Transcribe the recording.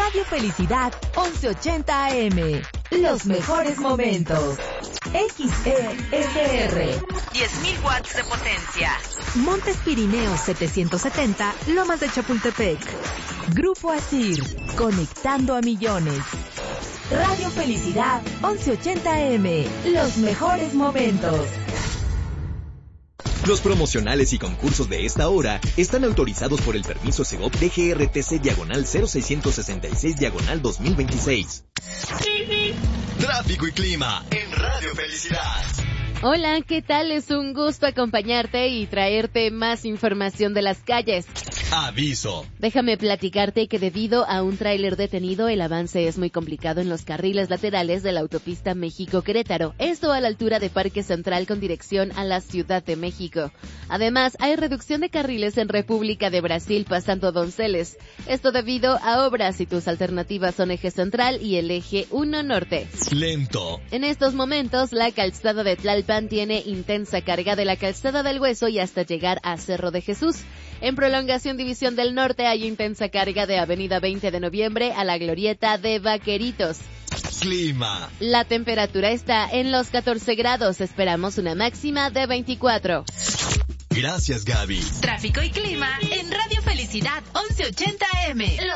Radio Felicidad 1180 AM. Los mejores momentos. XESR. 10.000 watts de potencia. Montes Pirineos 770, Lomas de Chapultepec. Grupo ASIR, conectando a millones. Radio Felicidad 1180 AM. Los mejores momentos. Los promocionales y concursos de esta hora están autorizados por el permiso Segov DGRTC/0666/2026. Tráfico y clima en Radio Felicidad. Hola, ¿qué tal? Es un gusto acompañarte y traerte más información de las calles. Aviso. Déjame platicarte que debido a un tráiler detenido, el avance es muy complicado en los carriles laterales de la autopista México-Querétaro, esto a la altura de Parque Central con dirección a la Ciudad de México. Además, hay reducción de carriles en República de Brasil pasando Donceles, esto debido a obras y tus alternativas son Eje Central y el Eje 1 Norte. Lento. En estos momentos, la calzada de Tlalpan tiene intensa carga de la calzada del Hueso y hasta llegar a Cerro de Jesús. En prolongación División del Norte hay intensa carga de Avenida 20 de Noviembre a la glorieta de Vaqueritos. Clima. La temperatura está en los 14 grados, esperamos una máxima de 24. Gracias, Gaby. Tráfico y clima en Radio Felicidad 1180 AM.